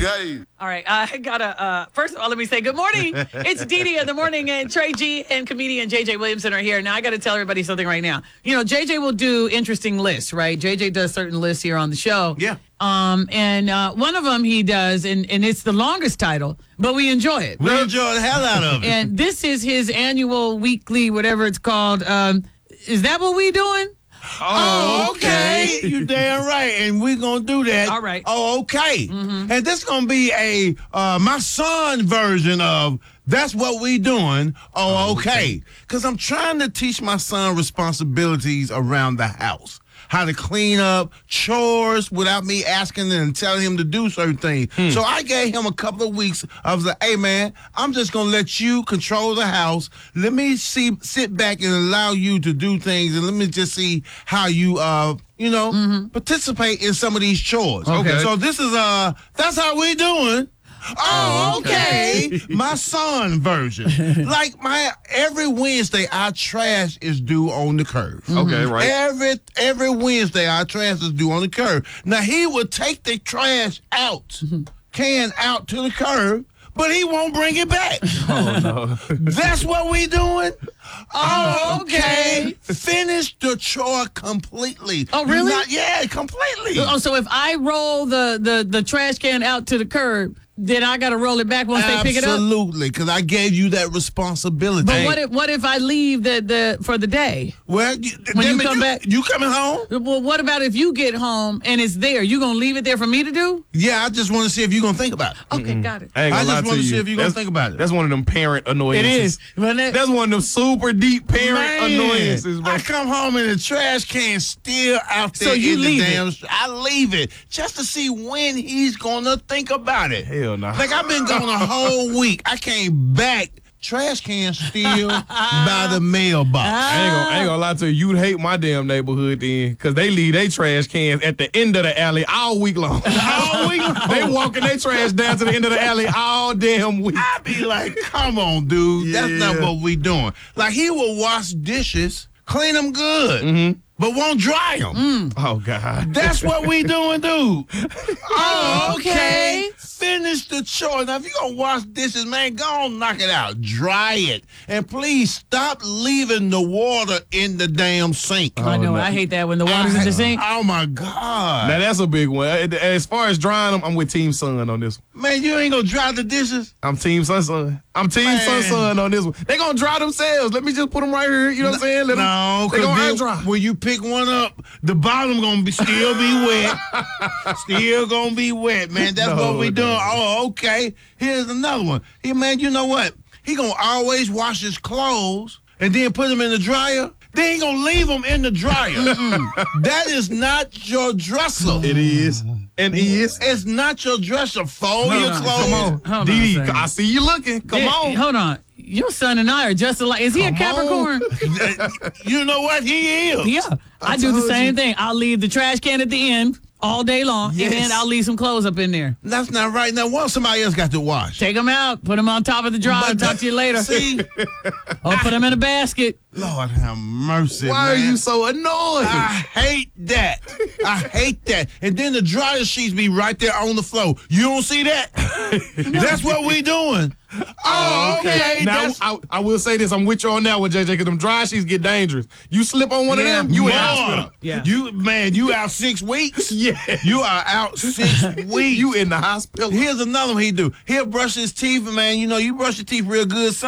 Okay. All right, I gotta. First of all, let me say good morning. It's Dee Dee in the morning, and Trey G and comedian JJ Williamson are here. Now I got to tell everybody something right now. You know, JJ will do interesting lists, right? JJ does certain lists here on the show. Yeah. And one of them he does, and it's the longest title, but we enjoy it. We enjoy the hell out of it. And this is his annual, weekly, whatever it's called. Is that what we doing? Oh, okay. You damn right. And we're going to do that. All right. Oh, okay. And this is going to be a my son version of that's what we doing. Oh, okay. Because I'm trying to teach my son responsibilities around the house. How to clean up, chores without me asking and telling him to do certain things. So I gave him a couple of weeks. I was like, hey, man, I'm just going to let you control the house. Let me sit back and allow you to do things, and let me just see how you, participate in some of these chores. Okay. So this is, that's how we doing. Oh, okay. My son version. Like every Wednesday, our trash is due on the curb. Okay, right. Every Wednesday, our trash is due on the curb. Now, he would take the trash out, can out to the curb, but he won't bring it back. Oh, no. That's what we doing? Oh, okay. Finish the chore completely. Oh, really? Yeah, completely. Oh, so if I roll the trash can out to the curb, then I got to roll it back once they pick it up? Absolutely, because I gave you that responsibility. But what if I leave for the day? Well, when you come back, you coming home? Well, what about if you get home and it's there? You gonna leave it there for me to do? Yeah, I just want to see if you're gonna think about it. Okay, got it. I just want to see if you're gonna think about it. That's one of them parent annoyances. It is. That's one of them super deep parent annoyances, man. I come home and the trash can still out there. So you leave it? I leave it just to see when he's gonna think about it. Hell no. Like I've been gone a whole week. I came back. Trash can still by the mailbox. I ain't gonna lie to you. You'd hate my damn neighborhood then, because they leave their trash cans at the end of the alley all week long. All week long. They walking their trash down to the end of the alley all damn week. I be like, come on, dude. That's not what we doing. Like, he will wash dishes, clean them good, but won't dry them. Oh, God. That's what we doing, dude. Oh, okay. Finish the chore. Now, if you're going to wash dishes, man, go on, knock it out. Dry it. And please stop leaving the water in the damn sink. I know. no. I hate that when the water's in the sink. Oh, my God. Now, that's a big one. As far as drying them, I'm with Team Son on this one. Man, you ain't going to dry the dishes? I'm Team Son. I'm Team Son on this one. They going to dry themselves. Let me just put them right here. You know what I'm saying? No, they gonna air because dry. when you pick one up, the bottom going to still be wet. Still going to be wet, man. That's what we doing. Oh, okay. Here's another one. Here, man, you know what? He going to always wash his clothes and then put them in the dryer. They ain't going to leave them in the dryer. That is not your dresser. It is. And is. It's not your dresser. Fold your clothes. Come on. Dee, I see you looking. Come on. Hold on. Your son and I are just alike. Is he a Capricorn? You know what? He is. Yeah. I do the same thing. I'll leave the trash can at the end all day long, and then I'll leave some clothes up in there. That's not right. Now, what somebody else got to wash? Take them out, put them on top of the dryer, talk to you later. See? Or put them in a basket. Lord have mercy, Why are you so annoyed? I hate that. I hate that. And then the dryer sheets be right there on the floor. You don't see that? That's what we doing. Oh, okay. Now, I will say this. I'm with you on that one, JJ, because them dry sheets get dangerous. You slip on one of them, you in the hospital. Yeah. You out 6 weeks? Yeah. You are out 6 weeks. You in the hospital. Here's another one he do. He'll brush his teeth, man. You know, you brush your teeth real good.